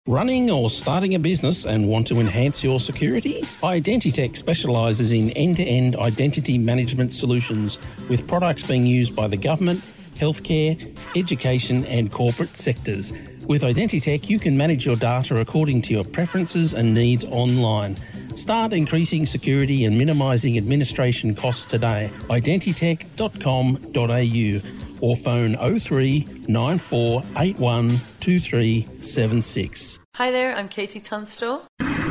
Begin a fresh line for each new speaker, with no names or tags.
Running or starting a business and want to enhance your security? Identitech specialises in end-to-end identity management solutions with products being used by the government, healthcare, education and corporate sectors. With Identitech, you can manage your data according to your preferences and needs online. Start increasing security and minimising administration costs today. Identitech.com.au or phone 03 9481 2376.
Hi there, I'm Katie Tunstall.